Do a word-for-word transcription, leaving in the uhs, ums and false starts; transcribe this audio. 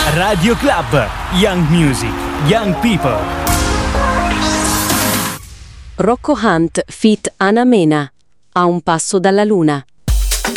Radio Club, Young Music, Young People. Rocco Hunt feat. Ana Mena, A un passo dalla luna.